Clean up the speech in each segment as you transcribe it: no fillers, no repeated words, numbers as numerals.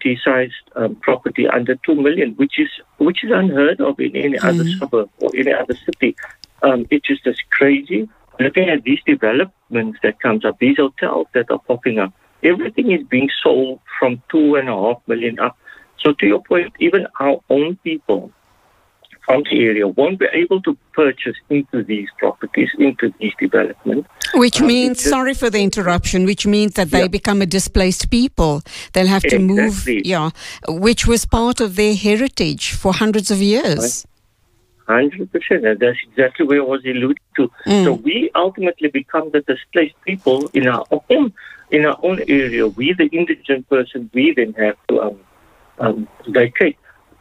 community-sized property under 2 million, which is unheard of in any other suburb or any other city. It's just crazy. Looking at these developments that comes up, these hotels that are popping up, everything is being sold from 2.5 million up. So to your point, even our own people from the area won't be able to purchase into these properties, into these developments. Which means, sorry for the interruption, which means that they become a displaced people. They'll have to move, which was part of their heritage for hundreds of years. 100%, and that's exactly where I was alluding to. So we ultimately become the displaced people in our own area. We, the indigent person, we then have to vacate.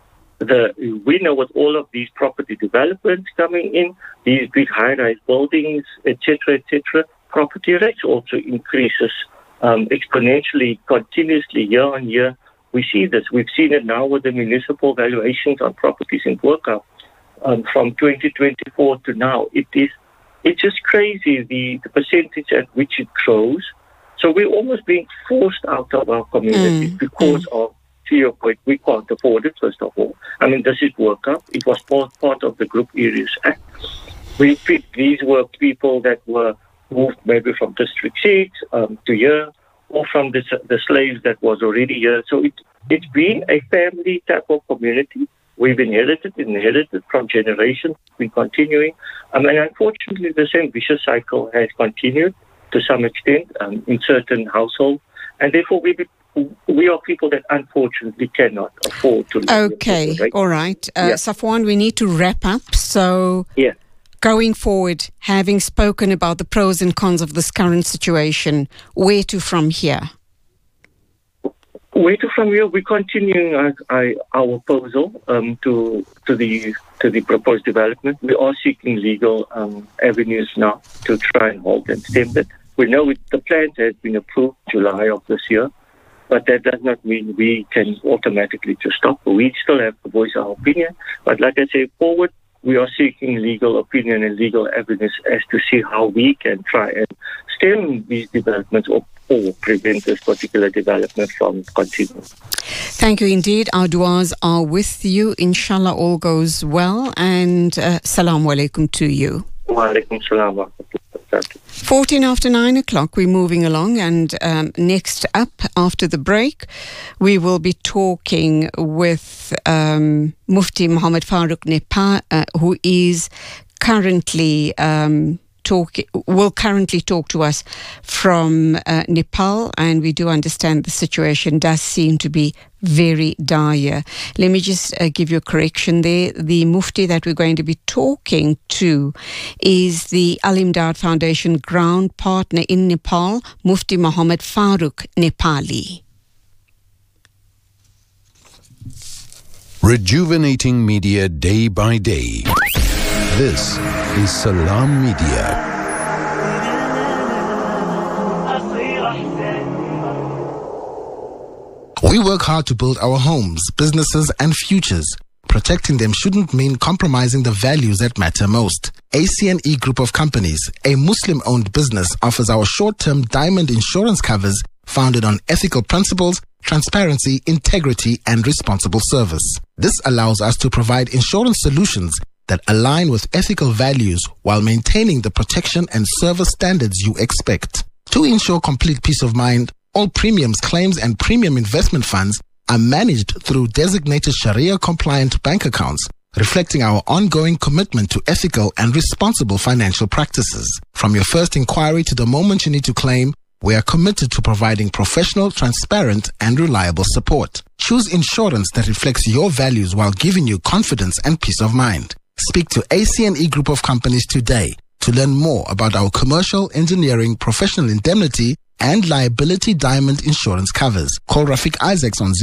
We know with all of these property developments coming in, these big high-rise buildings, etc., property rates also increases exponentially, continuously, year on year. We see this. We've seen it now with the municipal valuations on properties in Burqa. From 2024 to now, it's just crazy the percentage at which it grows. So we're almost being forced out of our communities because of, to your point, we can't afford it, first of all. I mean, does it work out? It was part of the Group Areas Act. These were people that were moved maybe from District 6 to here, or from the slaves that was already here. So it's been a family type of community. We've inherited from generations, been continuing. And unfortunately, the same vicious cycle has continued to some extent in certain households. And therefore, we are people that unfortunately cannot afford to live. Okay, right? All right. Safwan, we need to wrap up. So going forward, having spoken about the pros and cons of this current situation, where to from here? Where to from here? We're continuing our proposal to the proposed development. We are seeking legal avenues now to try and halt and stem that. We know the plan has been approved July of this year, but that does not mean we can automatically just stop. We still have to voice our opinion. But like I say, forward, we are seeking legal opinion and legal evidence as to see how we can try and stem these developments or prevent this particular development from continuing. Thank you indeed. Our duas are with you. Inshallah, all goes well. And Assalamu alaikum to you. Wa alaikum salam. 14 after 9 o'clock, we're moving along, and next up after the break we will be talking with Mufti Muhammad Farooq Nepal, who is currently will currently talk to us from Nepal, and we do understand the situation does seem to be very dire. Let me just give you a correction there. The Mufti that we're going to be talking to is the Al Imdad Foundation ground partner in Nepal, Mufti Muhammad Farooq Nepali. Rejuvenating media day by day. This is Salam Media. We work hard to build our homes, businesses, and futures. Protecting them shouldn't mean compromising the values that matter most. ACNE Group of Companies, a Muslim-owned business, offers our short-term diamond insurance covers founded on ethical principles, transparency, integrity, and responsible service. This allows us to provide insurance solutions that align with ethical values while maintaining the protection and service standards you expect. To ensure complete peace of mind, all premiums, claims, and premium investment funds are managed through designated Sharia-compliant bank accounts, reflecting our ongoing commitment to ethical and responsible financial practices. From your first inquiry to the moment you need to claim, we are committed to providing professional, transparent, and reliable support. Choose insurance that reflects your values while giving you confidence and peace of mind. Speak to ACNE Group of Companies today to learn more about our commercial, engineering, professional indemnity, and liability diamond insurance covers. Call Rafiq Isaacs on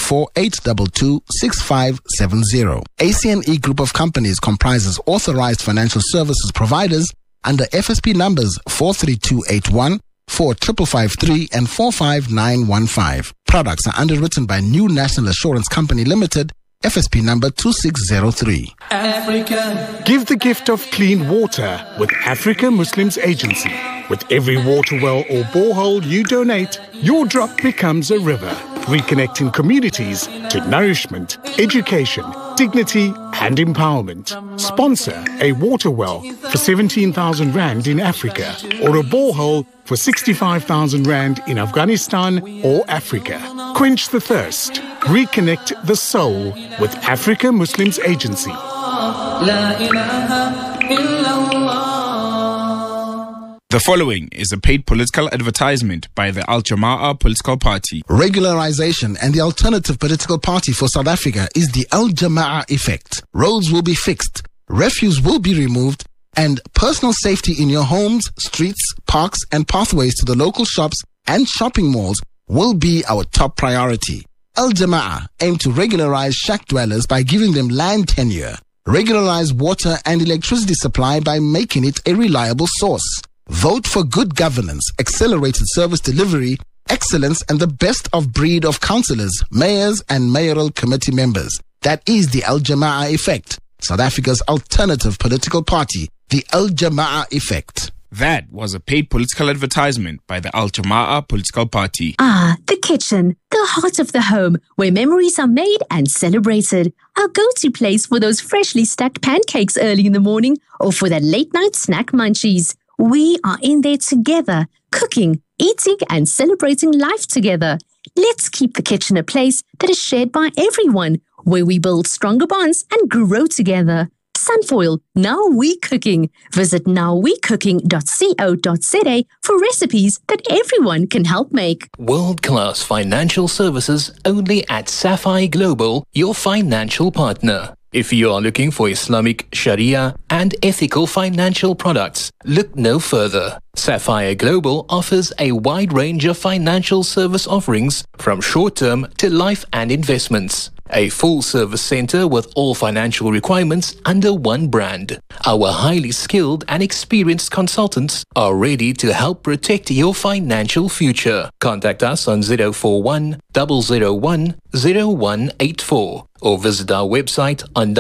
084-822-6570. ACNE Group of Companies comprises authorized financial services providers under FSP numbers 43281, 4553, and 45915. Products are underwritten by New National Assurance Company Limited FSP number 2603. Africa. Give the gift of clean water with Africa Muslims Agency. With every water well or borehole you donate, your drop becomes a river, reconnecting communities to nourishment, education, dignity and empowerment. Sponsor a water well for 17,000 Rand in Africa or a borehole for 65,000 Rand in Afghanistan or Africa. Quench the thirst. Reconnect the soul with Africa Muslims Agency. The following is a paid political advertisement by the Al Jama'ah political party. Regularization and the alternative political party for South Africa is the Al Jama'ah effect. Roads will be fixed, refuse will be removed, and personal safety in your homes, streets, parks, and pathways to the local shops and shopping malls will be our top priority. Al Jama'ah aim to regularize shack dwellers by giving them land tenure, regularize water and electricity supply by making it a reliable source. Vote for good governance, accelerated service delivery, excellence, and the best of breed of councillors, mayors, and mayoral committee members. That is the Al Jama'ah effect, South Africa's alternative political party, the Al Jama'ah effect. That was a paid political advertisement by the Al Jama'ah political party. The kitchen, the heart of the home, where memories are made and celebrated. Our go-to place for those freshly stacked pancakes early in the morning or for that late-night snack munchies. We are in there together, cooking, eating, and celebrating life together. Let's keep the kitchen a place that is shared by everyone, where we build stronger bonds and grow together. Sunfoil, Now We Cooking. Visit nowwecooking.co.za for recipes that everyone can help make. World-class financial services only at Sapphire Global, your financial partner. If you are looking for Islamic, Sharia, and ethical financial products, look no further. Sapphire Global offers a wide range of financial service offerings from short-term to life and investments. A full-service center with all financial requirements under one brand. Our highly skilled and experienced consultants are ready to help protect your financial future. Contact us on 041 001 0184 or visit our website on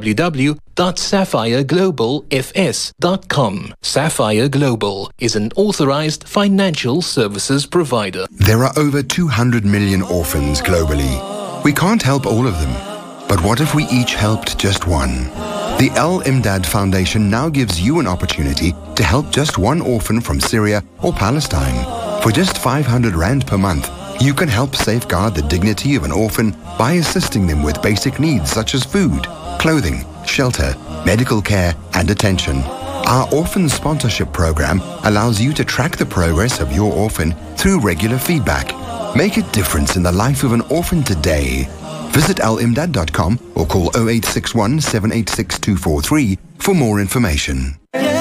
www.sapphireglobalfs.com. Sapphire Global is an authorized financial services provider. There are over 200 million orphans globally. We can't help all of them, but what if we each helped just one? The Al Imdad Foundation now gives you an opportunity to help just one orphan from Syria or Palestine. For just 500 Rand per month, you can help safeguard the dignity of an orphan by assisting them with basic needs such as food, clothing, shelter, medical care, and attention. Our orphan sponsorship program allows you to track the progress of your orphan through regular feedback. Make a difference in the life of an orphan today. Visit alimdad.com or call 0861 786 243 for more information.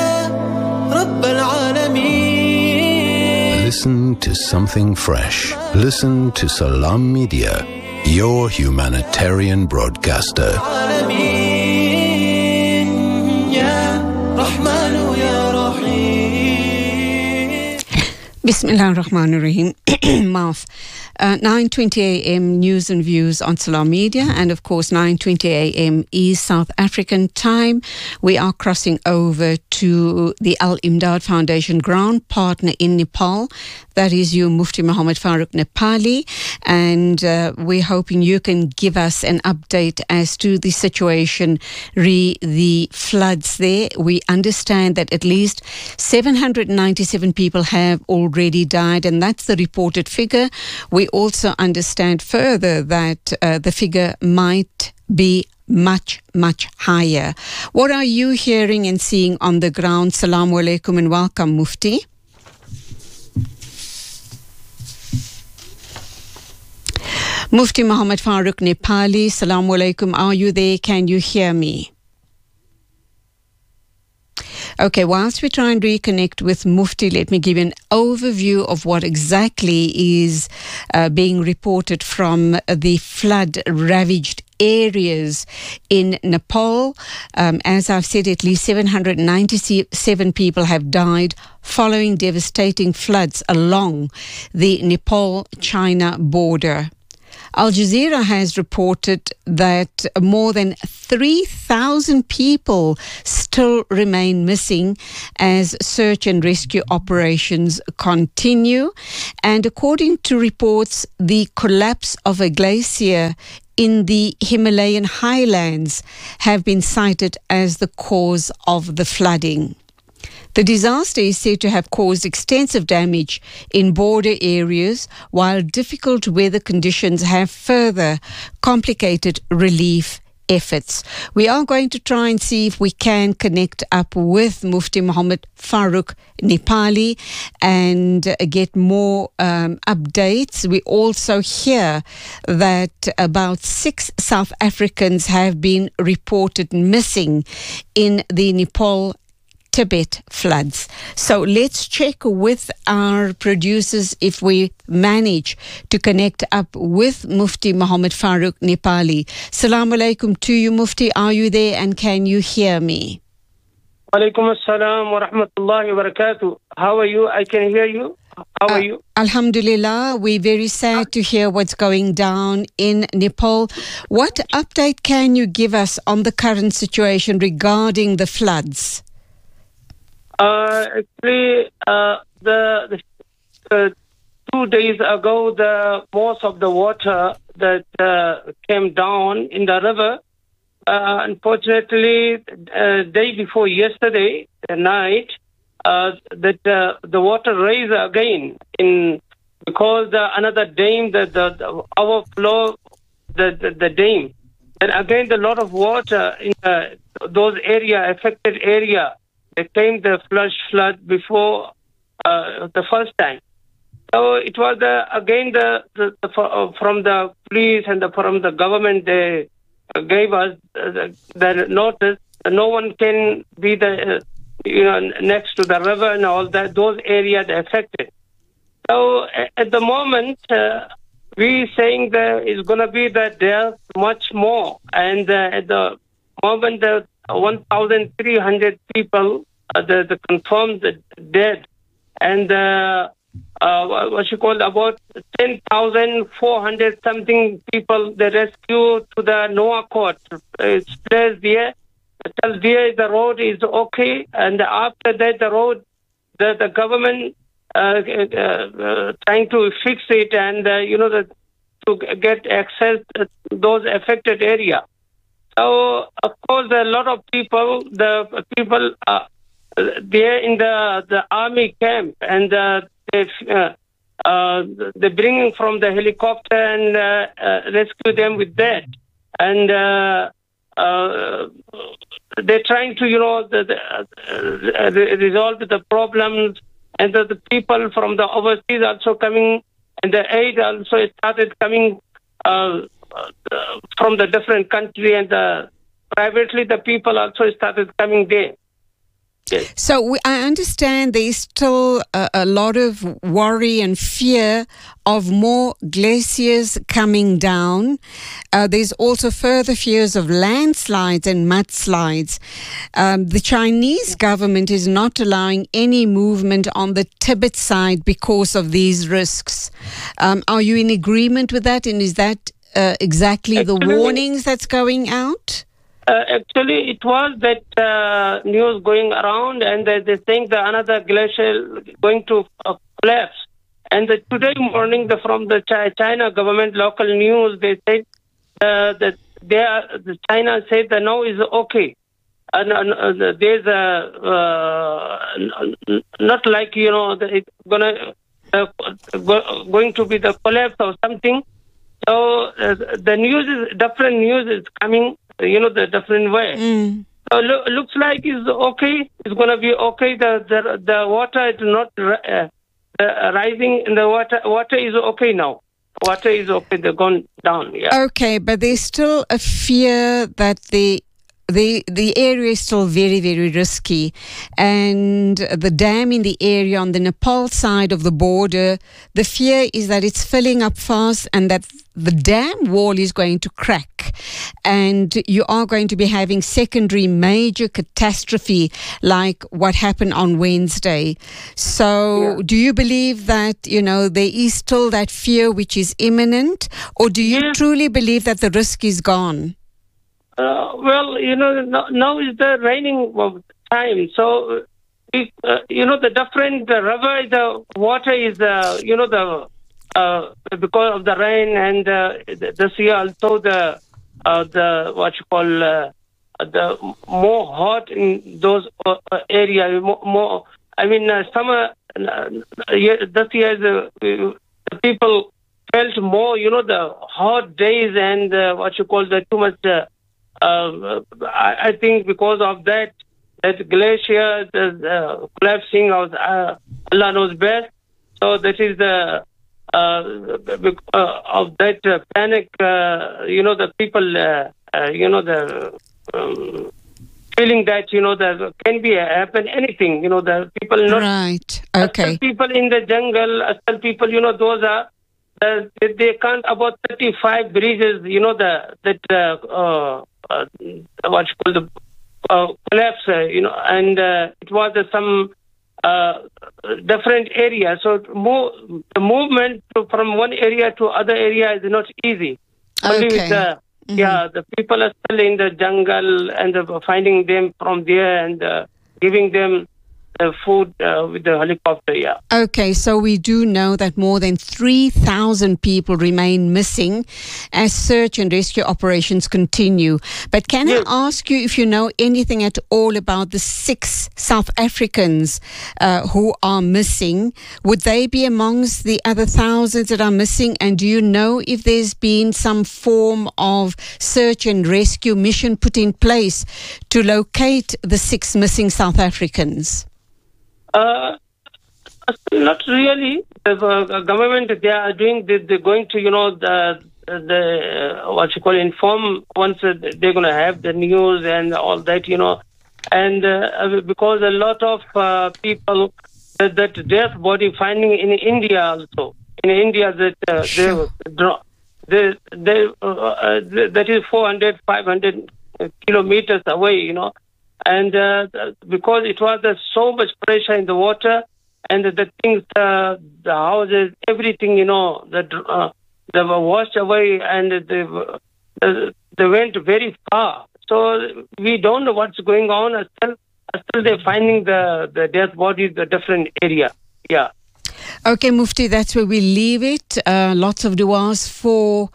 Listen to something fresh. Listen to Salam Media, your humanitarian broadcaster. Bismillah ar-Rahman ar-Rahim. 9:20 a.m. news and views on Salam Media, and of course 9:20 a.m. is South African time. We are crossing over to the Al Imdad Foundation ground partner in Nepal. That is you, Mufti Muhammad Farooq Nepali, and we're hoping you can give us an update as to the situation re the floods there. We understand that at least 797 people have already died, and that's the reported figure. We also understand further that the figure might be much, much higher. What are you hearing and seeing on the ground? Assalamu alaikum and welcome, Mufti. Mufti Muhammad Farooq Nepali, Assalamu alaikum. Are you there? Can you hear me? Okay, whilst we try and reconnect with Mufti, let me give you an overview of what exactly is being reported from the flood-ravaged areas in Nepal. As I've said, at least 797 people have died following devastating floods along the Nepal-China border. Al Jazeera has reported that more than 3,000 people still remain missing as search and rescue operations continue. And according to reports, the collapse of a glacier in the Himalayan highlands have been cited as the cause of the flooding. The disaster is said to have caused extensive damage in border areas, while difficult weather conditions have further complicated relief efforts. We are going to try and see if we can connect up with Mufti Muhammad Farooq Nepali and get more updates. We also hear that about 6 South Africans have been reported missing in the Nepal-Tibet floods. So let's check with our producers if we manage to connect up with Mufti Muhammad Farooq Nepali. Assalamu alaikum to you, Mufti. Are you there and can you hear me? Alaikum assalam wa rahmatullahi wa barakatuh. How are you? I can hear you. How are you? Alhamdulillah. We're very sad to hear what's going down in Nepal. What update can you give us on the current situation regarding the floods? Actually, the 2 days ago, most of the water that came down in the river, unfortunately, day before yesterday night, that the water raised again because another dam, the overflow, the dam, and again a lot of water in those affected area. It came the flash flood before the first time. So it was again from the police and from the government, they gave us the notice. No one can be next to the river and all that. Those areas affected. So at the moment, we saying there is going to be that there much more, and at the moment, 1,300 people the confirmed dead, and about 10,400 something people they rescued to the Noah Court. It's placed there. Till there the road is okay, and after that the road, the government trying to fix it and to get access to those affected area. So of course a lot of people, the people there in the army camp, and they're bringing from the helicopter and rescue them with that, and they're trying to resolve the problems, and the people from the overseas also coming, and the aid also started coming from the different country, and privately the people also started coming there. Yes. So I understand there's still a lot of worry and fear of more glaciers coming down. There's also further fears of landslides and mudslides. The Chinese government is not allowing any movement on the Tibet side because of these risks. Are you in agreement with that? And is that exactly the warnings that's going out? Actually, it was that news going around, and they think that another glacier going to collapse. And today morning, from the China government local news, they said that China said that now is okay. And there's not like it's going to be the collapse or something. So the news is different. News is coming. The different way. So looks like it's okay. It's going to be okay. The water is not rising. And the water is okay now. Water is okay. They're gone down. Yeah. Okay, but there's still a fear that the the area is still very, very risky, and the dam in the area on the Nepal side of the border, the fear is that it's filling up fast and that the dam wall is going to crack, and you are going to be having secondary major catastrophe like what happened on Wednesday. So do you believe that, there is still that fear which is imminent, or do you truly believe that the risk is gone? Well, now is the raining time. So, the different river, the water is, because of the rain, and this year also the more hot in those areas. More, summer. This year the people felt more, the hot days and the too much. I think because of that glacier collapsing, Allah knows best. So that is the of that panic. The people, feeling that there can be happen anything. The people not right. Okay. People in the jungle, people. Those are. They count about 35 bridges. Collapse. And it was some different areas. So the movement from one area to other area is not easy. Only with the people are still in the jungle and finding them from there and giving them food with the helicopter, Okay, so we do know that more than 3,000 people remain missing as search and rescue operations continue. But can I ask you if you know anything at all about the 6 South Africans who are missing? Would they be amongst the other thousands that are missing? And do you know if there's been some form of search and rescue mission put in place to locate the 6 missing South Africans? Not really. The government, they are doing. They're going to, inform once they're going to have the news and all that, and because a lot of people that death body finding in India also. In India, that that is 400, 500 kilometers away, And because it was so much pressure in the water, and the things, the houses, everything, they were washed away, and they went very far. So we don't know what's going on. Still they're finding the dead bodies, the different area. Yeah. Okay, Mufti, that's where we leave it. Lots of du'as for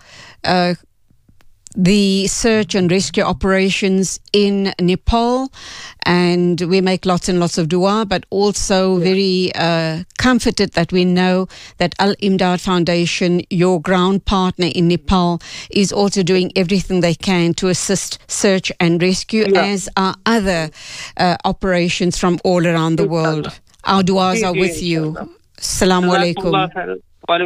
the search and rescue operations in Nepal, and we make lots and lots of dua, but also very comforted that we know that Al-Imdad Foundation, your ground partner in Nepal, is also doing everything they can to assist search and rescue, as are other operations from all around the world. Our duas are with you. Assalamu alaikum.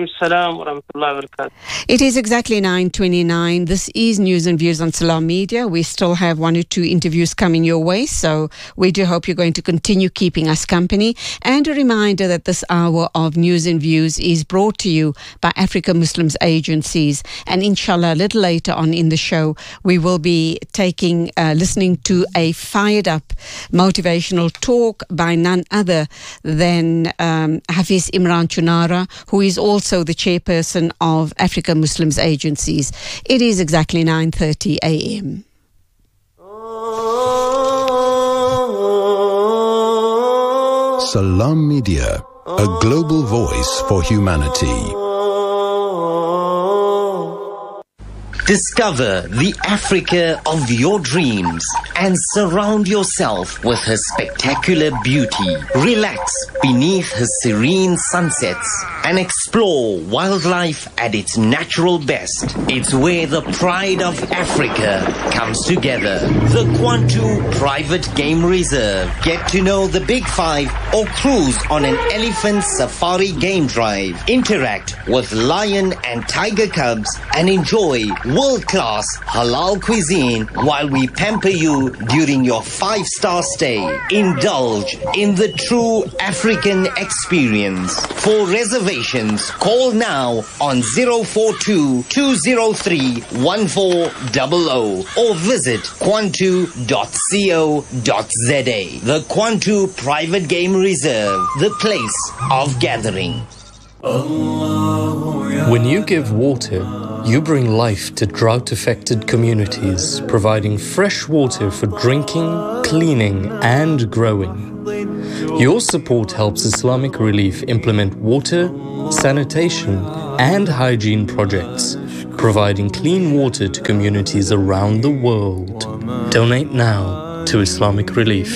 It is exactly 9:29. This is News and Views on Salam Media. We still have 1 or 2 interviews coming your way, so we do hope you're going to continue keeping us company. And a reminder that this hour of News and Views is brought to you by Africa Muslims Agencies. And inshallah, a little later on in the show, we will be listening to a fired up motivational talk by none other than Hafiz Imran Chunara, who is also the chairperson of Africa Muslims Agencies. It is exactly 9:30 a.m. Salam Media, a global voice for humanity. Discover the Africa of your dreams and surround yourself with her spectacular beauty. Relax beneath his serene sunsets and explore wildlife at its natural best. It's where the pride of Africa comes together. The Kwantu Private Game Reserve. Get to know the Big Five or cruise on an elephant safari game drive. Interact with lion and tiger cubs and enjoy world-class halal cuisine while we pamper you during your 5-star stay. Indulge in the true African experience. For reservations, call now on 042-203-1400 or visit kwantu.co.za. The Kwantu Private Game Reserve, the place of gathering. When you give water, you bring life to drought-affected communities, providing fresh water for drinking, cleaning, and growing. Your support helps Islamic Relief implement water, sanitation, and hygiene projects, providing clean water to communities around the world. Donate now to Islamic Relief.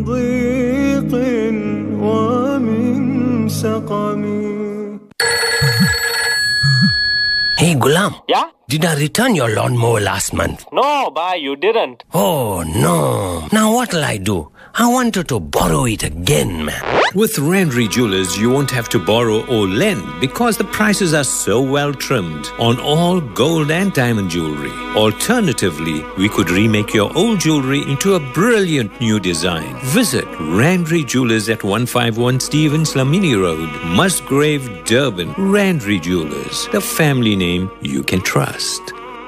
Hey, Gulam. Yeah? Did I return your lawnmower last month? No, bhai, you didn't. Oh, no. Now what'll I do? I wanted to borrow it again, man. With Randry Jewelers, you won't have to borrow or lend because the prices are so well trimmed on all gold and diamond jewelry. Alternatively, we could remake your old jewelry into a brilliant new design. Visit Randry Jewelers at 151 Stevens Lamini Road, Musgrave, Durban. Randry Jewelers, the family name you can trust.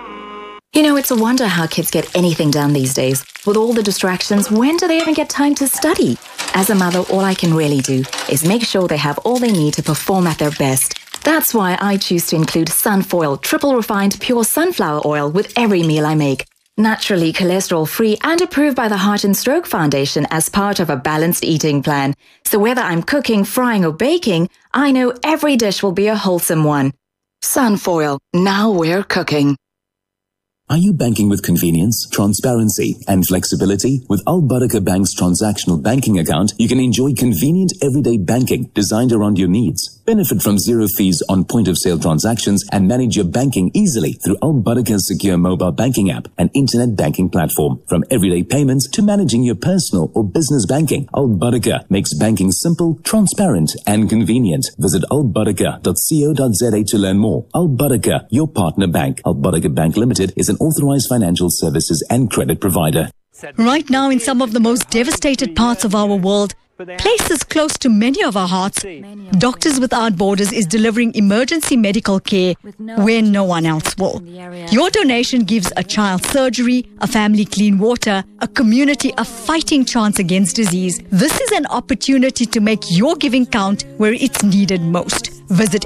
You know, it's a wonder how kids get anything done these days. With all the distractions, when do they even get time to study? As a mother, all I can really do is make sure they have all they need to perform at their best. That's why I choose to include Sunfoil triple refined pure sunflower oil with every meal I make. Naturally cholesterol-free and approved by the Heart and Stroke Foundation as part of a balanced eating plan. So whether I'm cooking, frying or baking, I know every dish will be a wholesome one. Sunfoil, now we're cooking. Are you banking with convenience, transparency, and flexibility? With Al Barakah Bank's transactional banking account, you can enjoy convenient everyday banking designed around your needs. Benefit from zero fees on point-of-sale transactions and manage your banking easily through Al Barakah's secure mobile banking app and internet banking platform. From everyday payments to managing your personal or business banking, Al Barakah makes banking simple, transparent, and convenient. Visit albarakah.co.za to learn more. Al Barakah, your partner bank. Al Barakah Bank Limited is an authorized financial services and credit provider. Right now, in some of the most devastated parts of our world, places close to many of our hearts, Doctors Without Borders is delivering emergency medical care where no one else will. Your donation gives a child surgery, a family clean water, a community a fighting chance against disease. This is an opportunity to make your giving count where it's needed most. Visit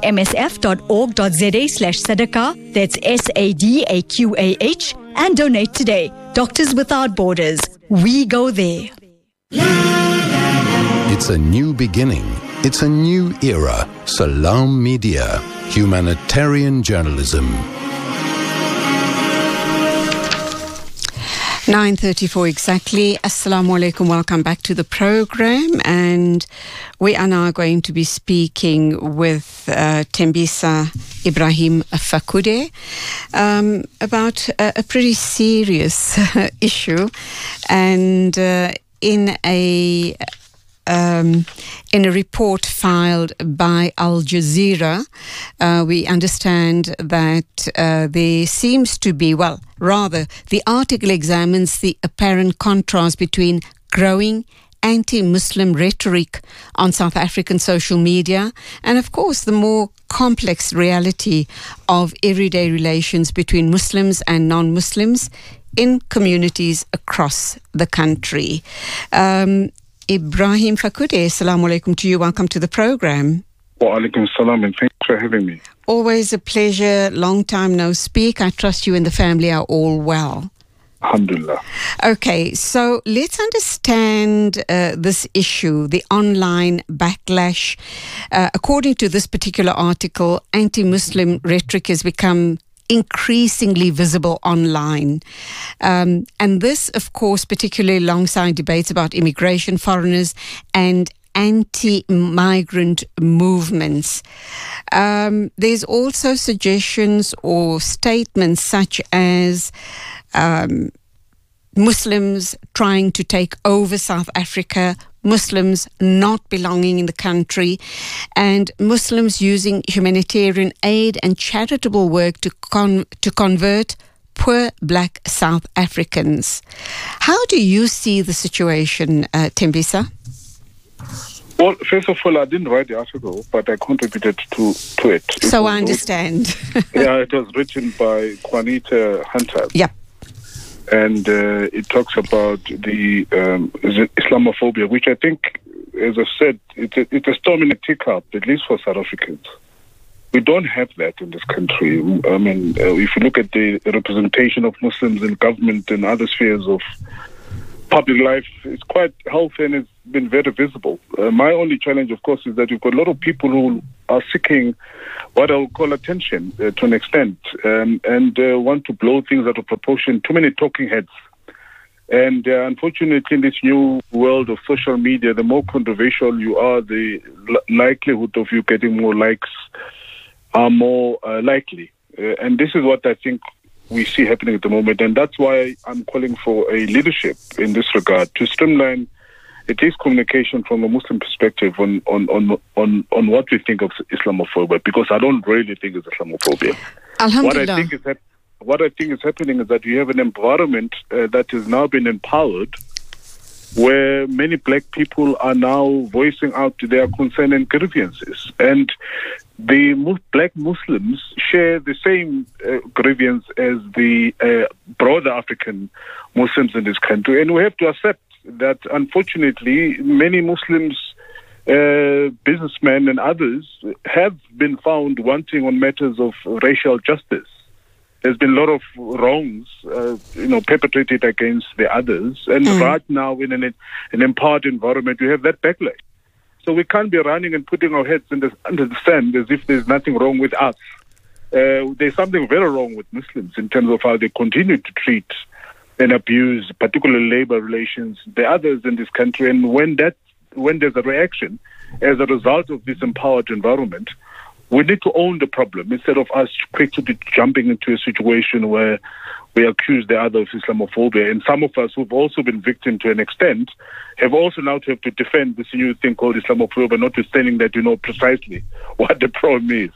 msf.org.za/sadaqah, that's SADAQAH, and donate today. Doctors Without Borders, we go there. It's a new beginning. It's a new era. Salam Media, humanitarian journalism. 9:34 exactly. Assalamu alaikum. Welcome back to the program. And we are now going to be speaking with Thembisa Ibrahim Fakude about a pretty serious issue. And in a report filed by Al Jazeera, we understand that there seems to be, the article examines the apparent contrast between growing anti-Muslim rhetoric on South African social media and, of course, the more complex reality of everyday relations between Muslims and non-Muslims in communities across the country. Ibrahim Fakude, assalamu alaikum to you. Welcome to the program. Wa alaikum salam, and thanks for having me. Always a pleasure. Long time no speak. I trust you and the family are all well. Alhamdulillah. Okay, so let's understand this issue, the online backlash. According to this particular article, anti-Muslim rhetoric has become increasingly visible online. And this, of course, particularly alongside debates about immigration, foreigners, and anti-migrant movements. There's also suggestions or statements such as Muslims trying to take over South Africa, Muslims not belonging in the country, and Muslims using humanitarian aid and charitable work to convert poor black South Africans. How do you see the situation, Tembisa? Well, first of all, I didn't write the article, but I contributed to it. So I understand. Yeah, it was written by Juanita Hunter. Yep. And it talks about the Islamophobia, which I think, as I said, it's a storm in a teacup, at least for South Africans. We don't have that in this country. I mean, if you look at the representation of Muslims in government and other spheres of public life, it's quite healthy and it's been very visible. My only challenge, of course, is that you've got a lot of people who are seeking what I would call attention to an extent and want to blow things out of proportion. Too many talking heads. And unfortunately, in this new world of social media, the more controversial you are, the likelihood of you getting more likes are more likely. And this is what I think we see happening at the moment. And that's why I'm calling for a leadership in this regard to streamline at least communication from a Muslim perspective on what we think of Islamophobia, because I don't really think it's Islamophobia. Alhamdulillah. What I think is happening is that you have an environment that has now been empowered, where many black people are now voicing out their concern and grievances. And the black Muslims share the same grievance as the broader African Muslims in this country. And we have to accept that, unfortunately, many Muslims, businessmen and others, have been found wanting on matters of racial justice. There's been a lot of wrongs, perpetrated against the others. And right now, in an empowered environment, we have that backlash. So we can't be running and putting our heads under the sand as if there's nothing wrong with us. There's something very wrong with Muslims in terms of how they continue to treat and abuse, particularly labor relations, the others in this country. And when there's a reaction as a result of this empowered environment, we need to own the problem instead of us quickly jumping into a situation where we accuse the other of Islamophobia. And some of us who've also been victim to an extent have also now to have to defend this new thing called Islamophobia, notwithstanding that you know precisely what the problem is.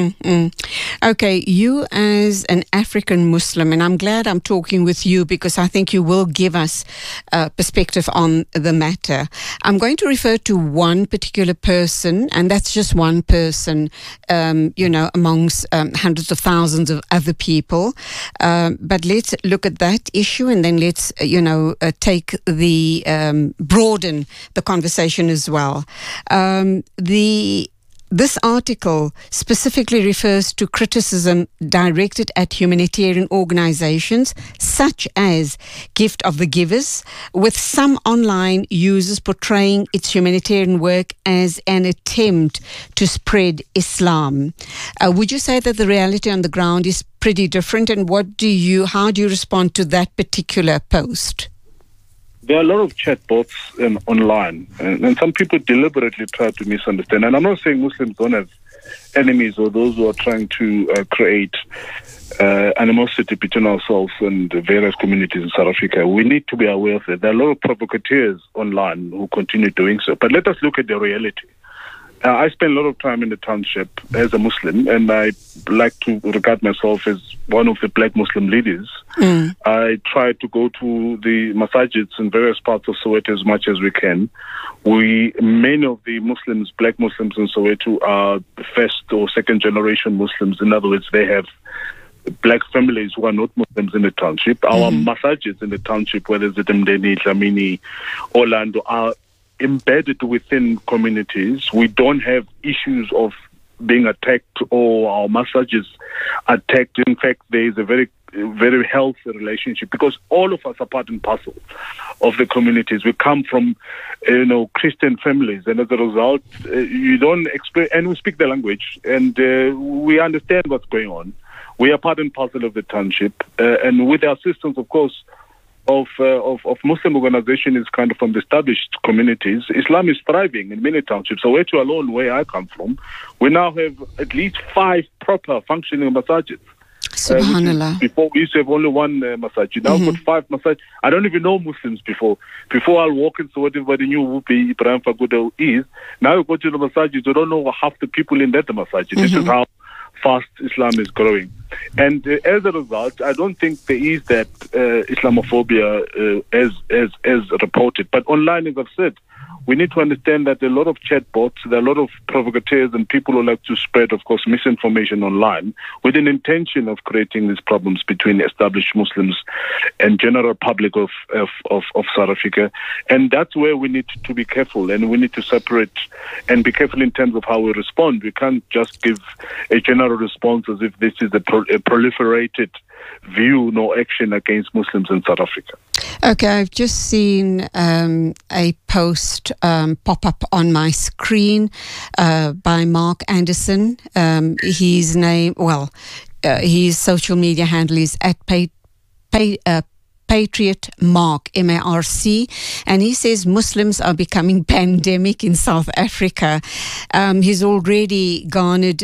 Okay, you as an African Muslim, and I'm glad I'm talking with you because I think you will give us perspective on the matter. I'm going to refer to one particular person, and that's just one person, amongst hundreds of thousands of other people. But let's look at that issue, and then let's, take the broaden the conversation as well. This article specifically refers to criticism directed at humanitarian organizations such as Gift of the Givers, with some online users portraying its humanitarian work as an attempt to spread Islam. Would you say that the reality on the ground is pretty different, and how do you respond to that particular post? There are a lot of chatbots online, and some people deliberately try to misunderstand. And I'm not saying Muslims don't have enemies or those who are trying to create animosity between ourselves and the various communities in South Africa. We need to be aware of it. There are a lot of provocateurs online who continue doing so. But let us look at the reality. I spend a lot of time in the township as a Muslim, and I like to regard myself as one of the black Muslim leaders. I try to go to the masajids in various parts of Soweto as much as we can. Many of the Muslims, black Muslims in Soweto, are first or second generation Muslims. In other words, they have black families who are not Muslims in the township. Our masajids in the township, whether it's Mdeni, Dlamini, Orlando, are embedded within communities. We don't have issues of being attacked or our massages attacked. In fact, there is a very, very healthy relationship because all of us are part and parcel of the communities. We come from, Christian families, and as a result, you don't explain, and we speak the language, and we understand what's going on. We are part and parcel of the township, and with the assistance, of course, of Muslim organization is kind of from the established communities. Islam is thriving in many townships. So Soweto alone, where I come from, we now have at least 5 proper functioning masajids. Subhanallah. Before we used to have only one masajid. Now we've got 5 masajid. I don't even know Muslims before. Before I'll walk in, so everybody knew who Ibrahim Faguda is. Now you go to the masajid, you don't know half the people in that masajid. This is how fast Islam is growing. And as a result, I don't think there is that Islamophobia as reported. But online, as I've said, we need to understand that there are a lot of chatbots, there are a lot of provocateurs and people who like to spread, of course, misinformation online with an intention of creating these problems between established Muslims and general public of South Africa. And that's where we need to be careful, and we need to separate and be careful in terms of how we respond. We can't just give a general response as if this is a proliferated view, no action against Muslims in South Africa. Okay, I've just seen a post pop up on my screen by Mark Anderson. His name, his social media handle is at Patriot Mark, M-A-R-C, and he says Muslims are becoming pandemic in South Africa. He's already garnered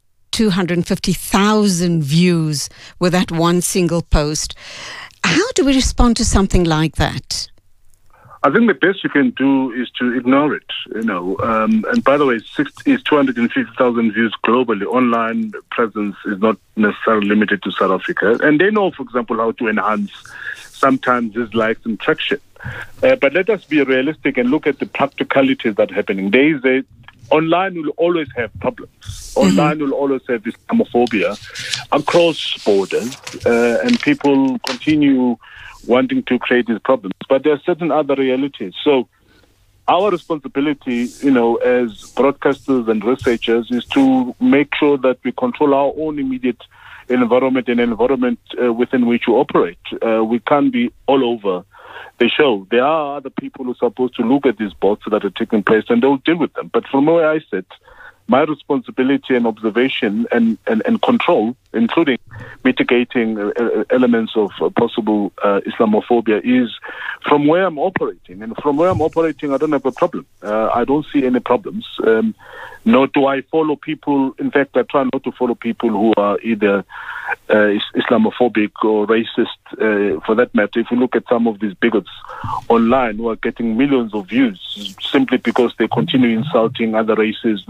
250,000 views with that one single post. How do we respond to something like that? I think the best you can do is to ignore it, and by the way, it's 250,000 views globally. Online presence is not necessarily limited to South Africa. And they know, for example, how to enhance sometimes these likes and traction. But let us be realistic and look at the practicalities that are happening. Online will always have problems. Online will always have Islamophobia across borders, and people continue wanting to create these problems. But there are certain other realities. So our responsibility, as broadcasters and researchers, is to make sure that we control our own immediate environment and environment within which we operate. We can't be all over the show. There are other people who are supposed to look at these bots that are taking place, and they'll deal with them. But from where I sit, my responsibility and observation and control, including mitigating elements of possible Islamophobia, is from where I'm operating. And from where I'm operating, I don't have a problem. I don't see any problems. Nor do I follow people. In fact, I try not to follow people who are either Islamophobic or racist, for that matter. If you look at some of these bigots online who are getting millions of views simply because they continue insulting other races,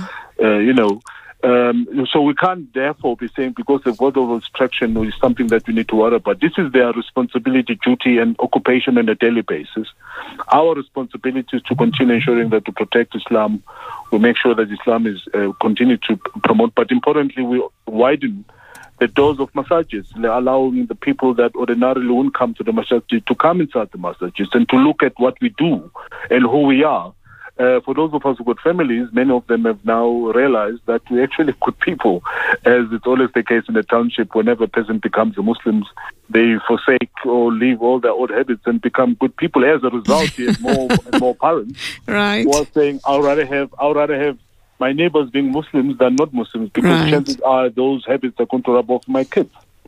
so we can't therefore be saying because they've got all those traction is something that we need to worry about. This is their responsibility, duty, and occupation on a daily basis. Our responsibility is to continue ensuring that to protect Islam, we make sure that Islam is continue to promote, but importantly, we widen the doors of masajids, allowing the people that ordinarily wouldn't come to the masajid to come inside the masajids and to look at what we do and who we are. For those of us who've got families, many of them have now realized that we're actually good people, as it's always the case in the township. Whenever a person becomes a Muslim, they forsake or leave all their old habits and become good people. As a result, you have more and more parents who are saying, I'd rather have my neighbors being Muslims than not Muslims, because chances are those habits are going to rub off my kids.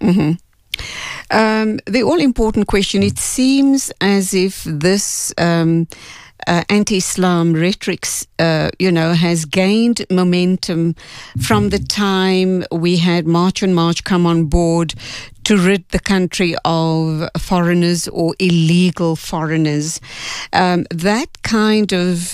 The all-important question, it seems as if this anti-Islam rhetoric, has gained momentum from the time we had March on March come on board to rid the country of foreigners or illegal foreigners. That kind of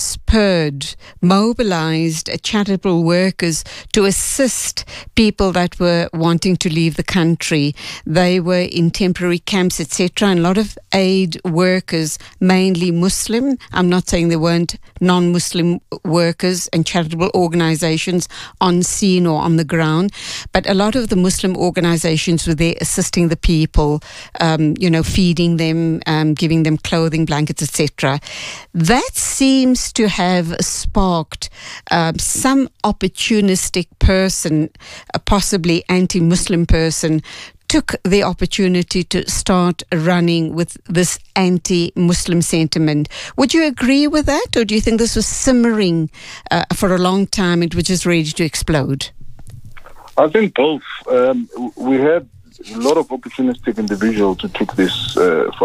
mobilized charitable workers to assist people that were wanting to leave the country. They were in temporary camps, etc. And a lot of aid workers, mainly Muslim. I'm not saying there weren't non-Muslim workers and charitable organizations on scene or on the ground, but a lot of the Muslim organizations were there assisting the people, feeding them, giving them clothing, blankets, etc. That seems to have sparked some opportunistic person, possibly anti-Muslim person, took the opportunity to start running with this anti-Muslim sentiment. Would you agree with that, or do you think this was simmering for a long time and was just ready to explode? I think both. We had a lot of opportunistic individuals who took this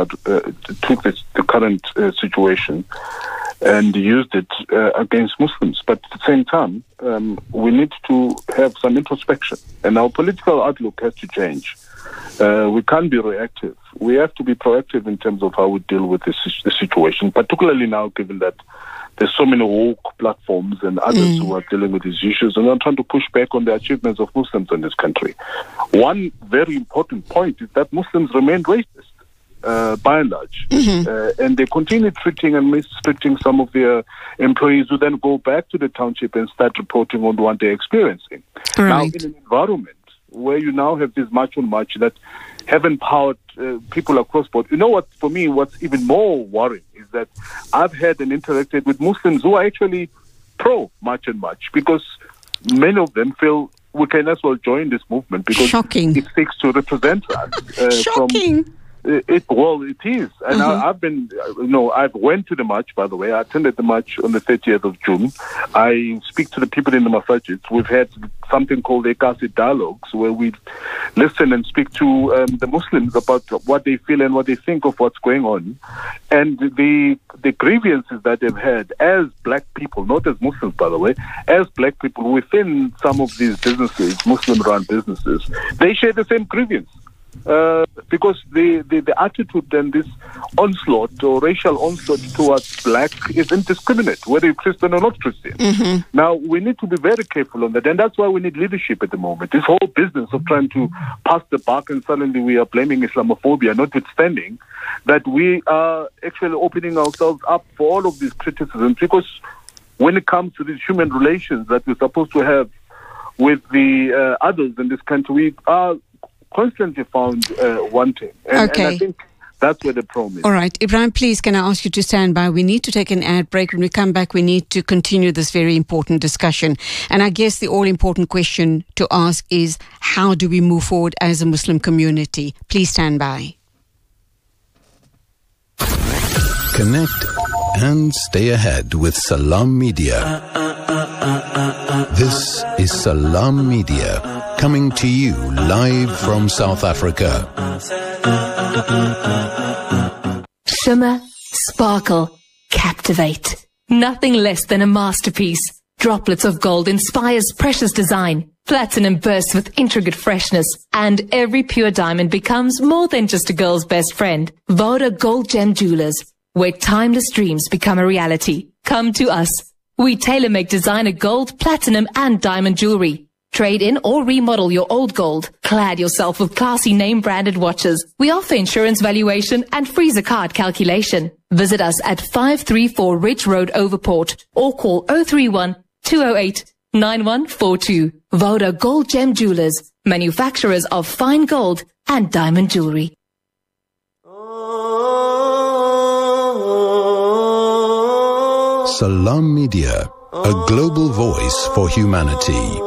the current situation and used it against Muslims. But at the same time, we need to have some introspection, and our political outlook has to change. We can't be reactive. We have to be proactive in terms of how we deal with this situation, particularly now, given that there's so many woke platforms and others who are dealing with these issues and are trying to push back on the achievements of Muslims in this country. One very important point is that Muslims remain racist, by and large. And they continue treating and mistreating some of their employees who then go back to the township and start reporting on what they're experiencing. Right. Now, in an environment where you now have this march on march that have empowered people across board. You know what, for me, what's even more worrying is that I've had and interacted with Muslims who are actually pro-march and march, because many of them feel we can as well join this movement because it seeks to represent us. Shocking. It is. And I've been, I've went to the march, by the way. I attended the march on the 30th of June. I speak to the people in the masajids. We've had something called Ekasi Dialogues, where we listen and speak to the Muslims about what they feel and what they think of what's going on. And the grievances that they've had as black people, not as Muslims, by the way, as black people within some of these businesses, Muslim-run businesses, they share the same grievance. Because the attitude and this onslaught or racial onslaught towards black is indiscriminate, whether you're Christian or not Christian. Now, we need to be very careful on that, and that's why we need leadership at the moment. This whole business of trying to pass the buck and suddenly we are blaming Islamophobia, notwithstanding that we are actually opening ourselves up for all of these criticisms, because when it comes to these human relations that we're supposed to have with the others in this country, we are constantly found wanting. And I think that's where the problem is. All right. Ibrahim, please, can I ask you to stand by? We need to take an ad break. When we come back, we need to continue this very important discussion. And I guess the all-important question to ask is, how do we move forward as a Muslim community? Please stand by. Connect and stay ahead with Salam Media. This is Salam Media, coming to you live from South Africa. Shimmer, sparkle, captivate. Nothing less than a masterpiece. Droplets of gold inspires precious design. Platinum bursts with intricate freshness. And every pure diamond becomes more than just a girl's best friend. Voda Gold Gem Jewelers, where timeless dreams become a reality. Come to us. We tailor-make designer gold, platinum and diamond jewelry. Trade in or remodel your old gold. Clad yourself with classy name-branded watches. We offer insurance valuation and free zakat calculation. Visit us at 534 Ridge Road, Overport, or call 031-208-9142. Voda Gold Gem Jewelers, manufacturers of fine gold and diamond jewelry. Salam Media, a global voice for humanity.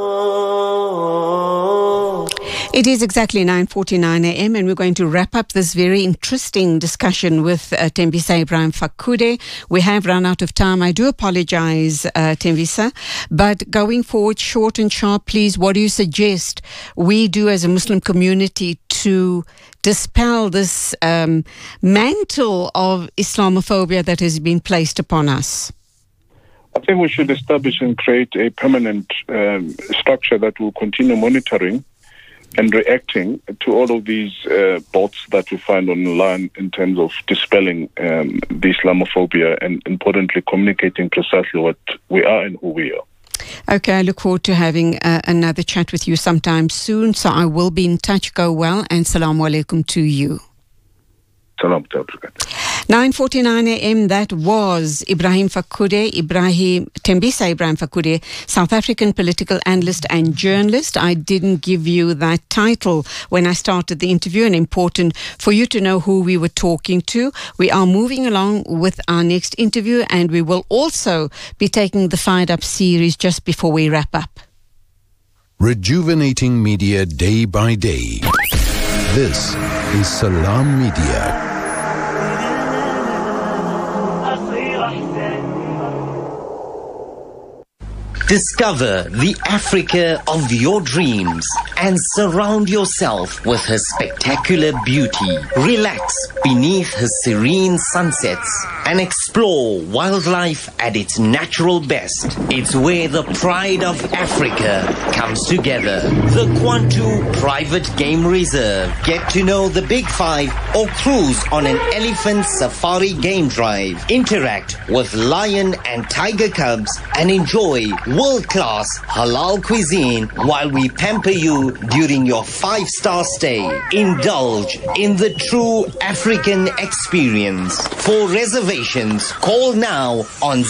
It is exactly 9:49 a.m. and we're going to wrap up this very interesting discussion with Thembisa Ibrahim Fakude. We have run out of time. I do apologize, Thembisa, but going forward, short and sharp, please, what do you suggest we do as a Muslim community to dispel this mantle of Islamophobia that has been placed upon us? I think we should establish and create a permanent structure that will continue monitoring and reacting to all of these bots that we find online in terms of dispelling the Islamophobia and, importantly, communicating precisely what we are and who we are. Okay, I look forward to having another chat with you sometime soon. So I will be in touch. Go well, and Assalamu alaikum to you. Salam to Africa. 9:49 a.m. That was Ibrahim Fakude, Thembisa Ibrahim Fakude, South African political analyst and journalist. I didn't give you that title when I started the interview, and important for you to know who we were talking to. We are moving along with our next interview, and we will also be taking the Fired Up series just before we wrap up. Rejuvenating media day by day. This is Salam Media. Discover the Africa of your dreams and surround yourself with her spectacular beauty. Relax beneath her serene sunsets and explore wildlife at its natural best. It's where the pride of Africa comes together. The Kwantu Private Game Reserve. Get to know the Big Five or cruise on an elephant safari game drive. Interact with lion and tiger cubs and enjoy world-class halal cuisine while we pamper you during your 5-star stay. Indulge in the true African experience. For reservations, call now on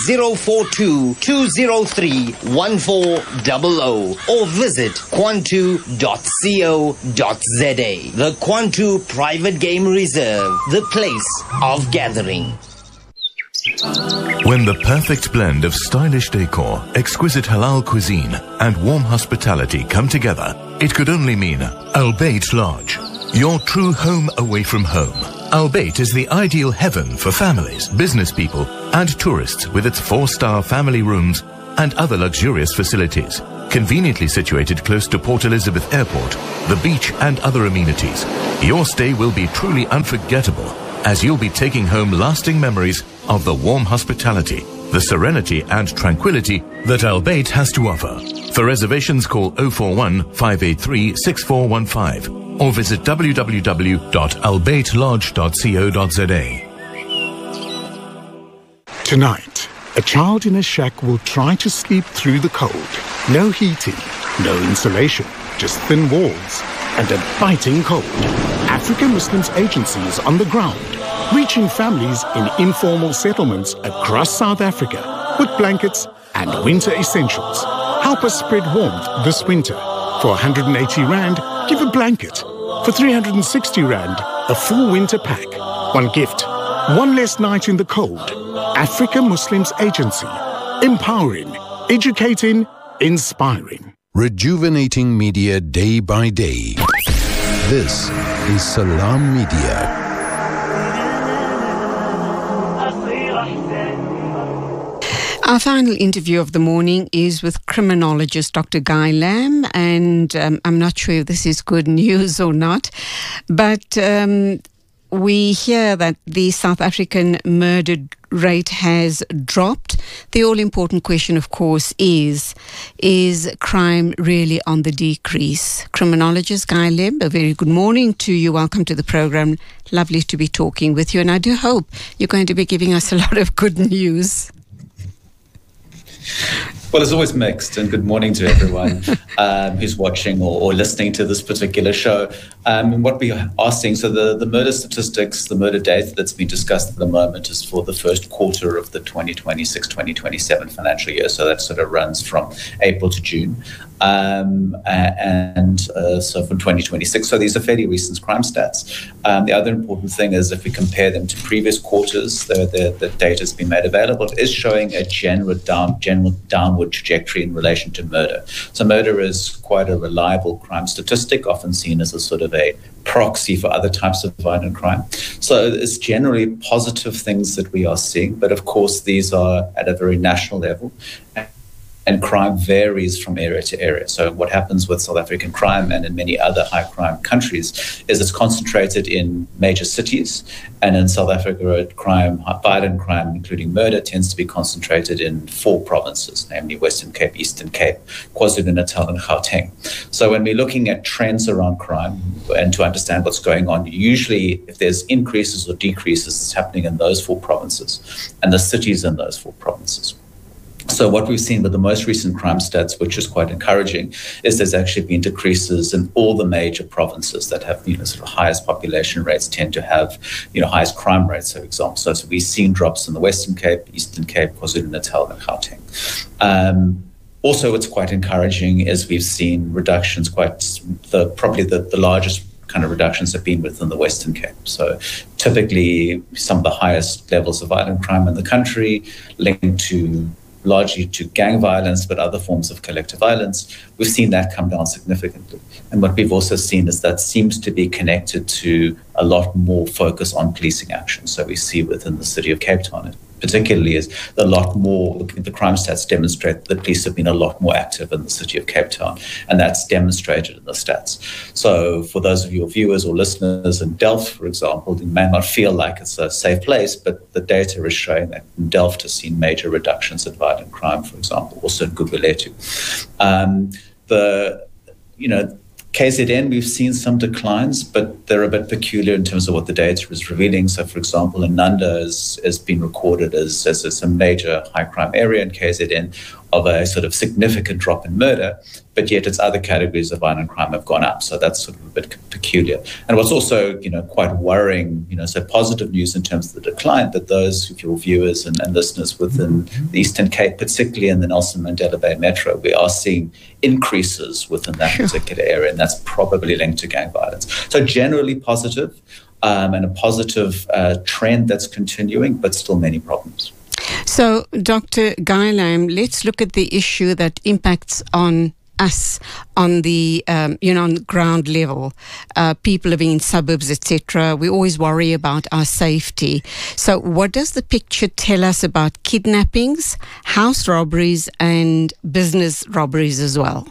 042-203-1400 or visit kwantu.co.za. The Kwantu Private Game Reserve, the place of gathering. When the perfect blend of stylish decor, exquisite halal cuisine, and warm hospitality come together, it could only mean Al Bayt Lodge, your true home away from home. Al Bayt is the ideal heaven for families, business people, and tourists with its 4-star family rooms and other luxurious facilities. Conveniently situated close to Port Elizabeth Airport, the beach, and other amenities, your stay will be truly unforgettable, as you'll be taking home lasting memories of the warm hospitality, the serenity and tranquility that Al Bayt has to offer. For reservations, call 041-583-6415 or visit www.albaytlodge.co.za. Tonight, a child in a shack will try to sleep through the cold. No heating, no insulation, just thin walls and a biting cold. African Muslims Agency is on the ground, reaching families in informal settlements across South Africa with blankets and winter essentials. Help us spread warmth this winter. For 180 Rand, give a blanket. For 360 Rand, a full winter pack. One gift, one less night in the cold. African Muslims Agency. Empowering, educating, inspiring. Rejuvenating media day by day. This is Salam Media. Our final interview of the morning is with criminologist Dr. Guy Lamb, and I'm not sure if this is good news or not, but we hear that the South African murder rate has dropped. The all-important question, of course, is crime really on the decrease? Criminologist Guy Lamb, a very good morning to you. Welcome to the program. Lovely to be talking with you, and I do hope you're going to be giving us a lot of good news. Well, it's always mixed, and good morning to everyone who's watching or listening to this particular show. And what we are seeing, so the murder statistics, the murder data that's been discussed at the moment is for the first quarter of the 2026-2027 financial year. So that sort of runs from April to June. So from 2026. So these are fairly recent crime stats. The other important thing is if we compare them to previous quarters, the data has been made available, it is showing a general downward trajectory in relation to murder. So murder is quite a reliable crime statistic, often seen as a sort of a proxy for other types of violent crime. So it's generally positive things that we are seeing, but of course these are at a very national level. And crime varies from area to area. So what happens with South African crime and in many other high crime countries is it's concentrated in major cities. And in South Africa, violent crime, including murder, tends to be concentrated in 4 provinces, namely Western Cape, Eastern Cape, KwaZulu-Natal, and Gauteng. So when we're looking at trends around crime and to understand what's going on, usually if there's increases or decreases, it's happening in those 4 provinces and the cities in those 4 provinces. So what we've seen with the most recent crime stats, which is quite encouraging, is there's actually been decreases in all the major provinces that have, sort of highest population rates tend to have, highest crime rates, for example. So we've seen drops in the Western Cape, Eastern Cape, KwaZulu-Natal, and Gauteng. Also, what's quite encouraging is we've seen reductions probably the largest kind of reductions have been within the Western Cape. So typically some of the highest levels of violent crime in the country linked largely to gang violence, but other forms of collective violence, we've seen that come down significantly. And what we've also seen is that seems to be connected to a lot more focus on policing action. So we see within the city of Cape Town particularly is a lot more, looking at the crime stats demonstrate that the police have been a lot more active in the city of Cape Town, and that's demonstrated in the stats. So for those of your viewers or listeners in Delft, for example, it may not feel like it's a safe place, but the data is showing that Delft has seen major reductions in violent crime, for example, also in Gugulethu. KZN, we've seen some declines, but they're a bit peculiar in terms of what the data is revealing. So, for example, Nanda has been recorded as a major high crime area in KZN of a sort of significant drop in murder, but yet its other categories of violent crime have gone up. So that's sort of a bit peculiar. And what's also, quite worrying, so positive news in terms of the decline, that those of your viewers and listeners within the Eastern Cape, particularly in the Nelson Mandela Bay Metro, we are seeing increases within that particular area, and that's probably linked to gang violence. So generally positive, and a positive trend that's continuing, but still many problems. So, Dr. Guy Lamb, let's look at the issue that impacts on us on the, on ground level. People living in suburbs, etc. We always worry about our safety. So what does the picture tell us about kidnappings, house robberies, and business robberies as well?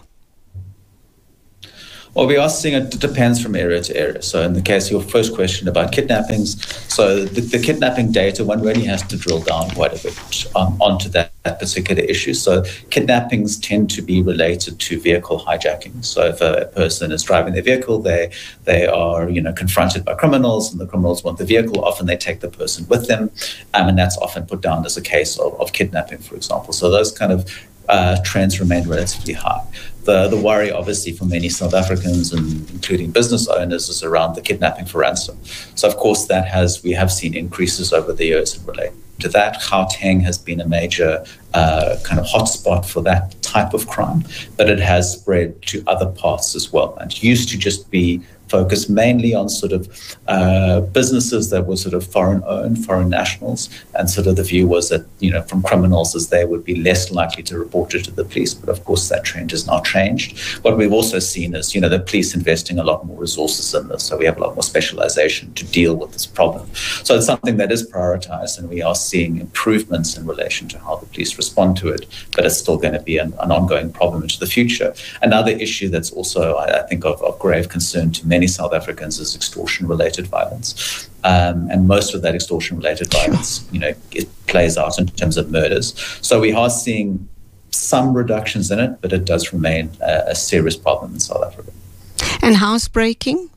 Well, we are seeing it depends from area to area. So in the case of your first question about kidnappings, so the kidnapping data, one really has to drill down quite a bit onto that particular issue. So kidnappings tend to be related to vehicle hijacking. So if a person is driving their vehicle, they are confronted by criminals, and the criminals want the vehicle. Often they take the person with them, and that's often put down as a case of kidnapping, for example. So those kind of trends remain relatively high. The worry, obviously, for many South Africans, and including business owners, is around the kidnapping for ransom. So, of course, we have seen increases over the years in relation to that. Gauteng has been a major kind of hotspot for that type of crime, but it has spread to other parts as well. And it used to just be focused mainly on sort of businesses that were sort of foreign-owned, foreign nationals, and sort of the view was that, from criminals, as they would be less likely to report it to the police. But of course, that trend has now changed. What we've also seen is, the police investing a lot more resources in this, so we have a lot more specialization to deal with this problem. So it's something that is prioritized, and we are seeing improvements in relation to how the police respond to it, but it's still going to be an ongoing problem into the future. Another issue that's also, I think, of grave concern to many South Africans is extortion-related violence. And most of that extortion-related violence, it plays out in terms of murders. So we are seeing some reductions in it, but it does remain a serious problem in South Africa. And housebreaking?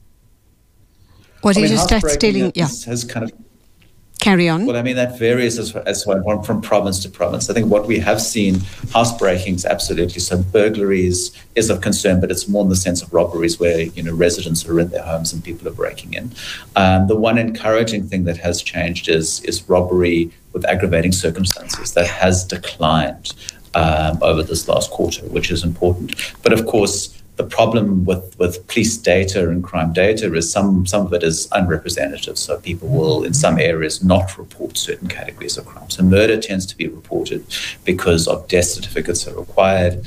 What are you just telling? Yeah. Has kind of carry on. Well, that varies as well from province to province. I think what we have seen, housebreakings, absolutely. So burglaries is of concern, but it's more in the sense of robberies where, residents are in their homes and people are breaking in. The one encouraging thing that has changed is robbery with aggravating circumstances. That has declined over this last quarter, which is important. But of course, the problem with police data and crime data is some of it is unrepresentative. So people will, in some areas, not report certain categories of crime. So murder tends to be reported because of death certificates are required.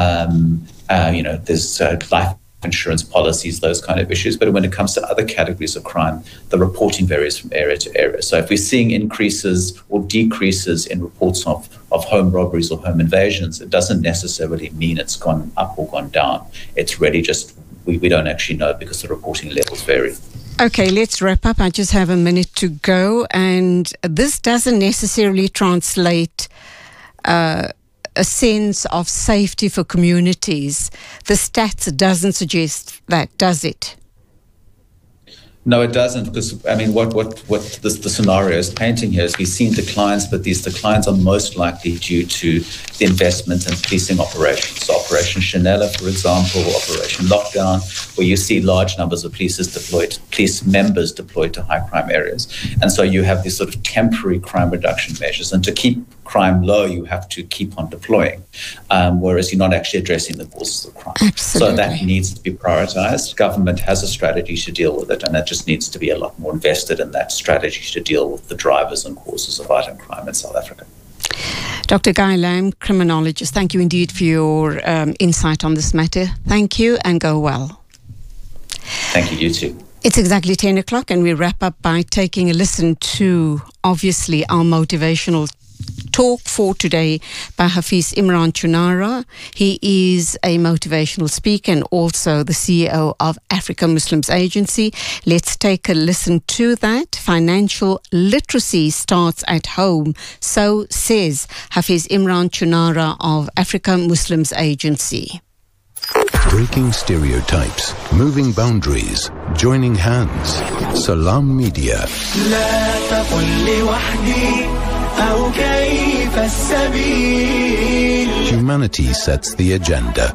There's life insurance policies, those kind of issues. But when it comes to other categories of crime, the reporting varies from area to area. So if we're seeing increases or decreases in reports of home robberies or home invasions, it doesn't necessarily mean it's gone up or gone down. It's really just, we don't actually know because the reporting levels vary. Okay, let's wrap up. I just have a minute to go. And this doesn't necessarily translate a sense of safety for communities. The stats doesn't suggest that, does it? No, it doesn't, because what the scenario is painting here is we've seen declines, but these declines are most likely due to the investment in policing operations. So Operation Chanela, for example, Operation Lockdown, where you see large numbers of police members deployed to high crime areas. And so you have these sort of temporary crime reduction measures. And to keep crime low, you have to keep on deploying, whereas you're not actually addressing the causes of crime. Absolutely. So that needs to be prioritized. Government has a strategy to deal with it, and it just needs to be a lot more invested in that strategy to deal with the drivers and causes of violent crime in South Africa. Dr. Guy Lamb, criminologist, thank you indeed for your insight on this matter. Thank you, and go well. Thank you, you too. It's exactly 10 o'clock, and we wrap up by taking a listen to, obviously, our motivational talk for today by Hafiz Imran Chunara. He is a motivational speaker and also the CEO of Africa Muslims Agency. Let's take a listen to that. Financial literacy starts at home, so says Hafiz Imran Chunara of Africa Muslims Agency. Breaking stereotypes, moving boundaries, joining hands. Salam Media. Humanity sets the agenda.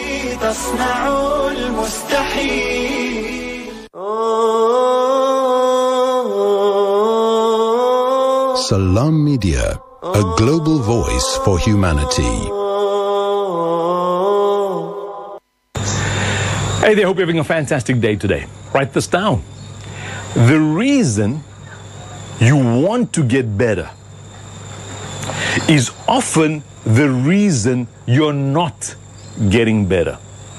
Salam Media, a global voice for humanity. Hey there, hope you're having a fantastic day today. Write this down. The reason you want to get better is often the reason you're not getting better.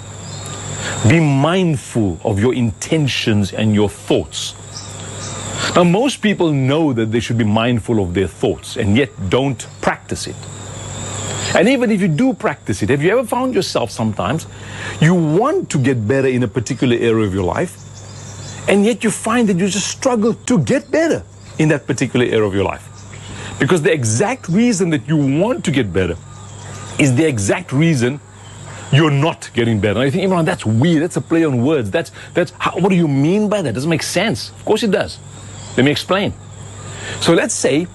Be mindful of your intentions and your thoughts. Now, most people know that they should be mindful of their thoughts and yet don't practice it. And even if you do practice it, have you ever found yourself sometimes you want to get better in a particular area of your life, and yet you find that you just struggle to get better in that particular area of your life? Because the exact reason that you want to get better is the exact reason you're not getting better. And I think, Imran, that's weird. That's a play on words. What do you mean by that? Doesn't make sense. Of course it does. Let me explain. So let's say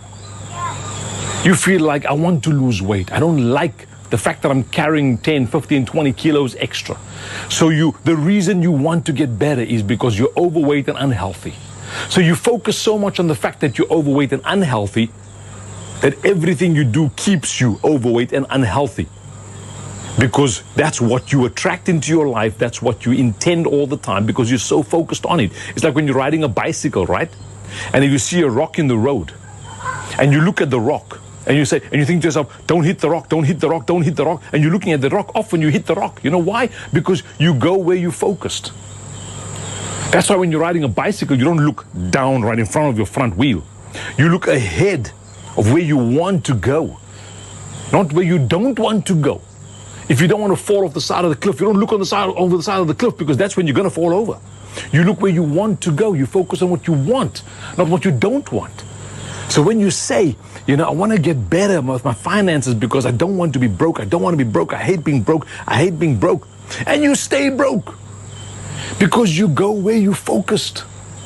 you feel like, I want to lose weight. I don't like the fact that I'm carrying 10, 15, 20 kilos extra. So the reason you want to get better is because you're overweight and unhealthy. So you focus so much on the fact that you're overweight and unhealthy that everything you do keeps you overweight and unhealthy. Because that's what you attract into your life. That's what you intend all the time because you're so focused on it. It's like when you're riding a bicycle, right? And if you see a rock in the road and you look at the rock, and you think to yourself, don't hit the rock, don't hit the rock, don't hit the rock. And you're looking at the rock, often you hit the rock. You know why? Because you go where you're focused. That's why when you're riding a bicycle, you don't look down right in front of your front wheel. You look ahead of where you want to go, not where you don't want to go. If you don't want to fall off the side of the cliff, you don't look over the side of the cliff, because that's when you're going to fall over. You look where you want to go. You focus on what you want, not what you don't want. So when you say, I want to get better with my finances because I don't want to be broke. I don't want to be broke. I hate being broke. I hate being broke. And you stay broke because you go where you focused.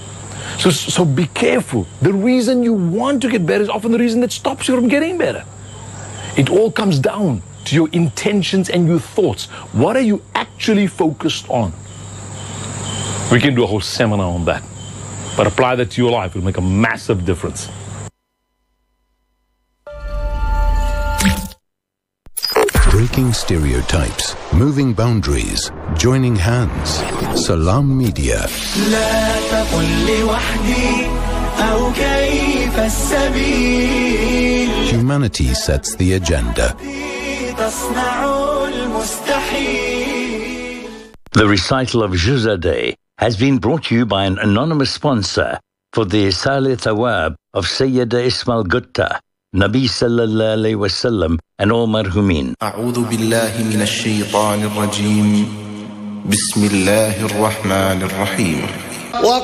So be careful. The reason you want to get better is often the reason that stops you from getting better. It all comes down to your intentions and your thoughts. What are you actually focused on? We can do a whole seminar on that. But apply that to your life. It'll make a massive difference. Breaking stereotypes, moving boundaries, joining hands. Salam Media. Humanity sets the agenda. The recital of Juzadeh has been brought to you by an anonymous sponsor for the Salih Thawab of Sayyida Ismail Gutta, Nabi sallallahu alayhi wa sallam, and all marhumin. أعوذ بالله من الشيطان الرجيم. بسم الله الرحمن الرحيم.